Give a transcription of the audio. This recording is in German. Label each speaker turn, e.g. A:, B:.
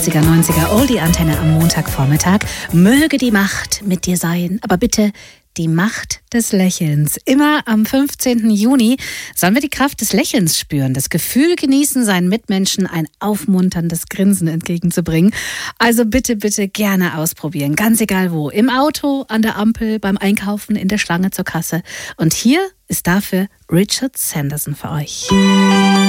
A: 80er, 90er Oldie-Antenne am Montagvormittag. Möge die Macht mit dir sein, aber bitte die Macht des Lächelns. Immer am 15. Juni sollen wir die Kraft des Lächelns spüren, das Gefühl genießen, seinen Mitmenschen ein aufmunterndes Grinsen entgegenzubringen. Also bitte, bitte gerne ausprobieren, ganz egal wo. Im Auto, an der Ampel, beim Einkaufen, in der Schlange zur Kasse. Und hier ist dafür Richard Sanderson für euch.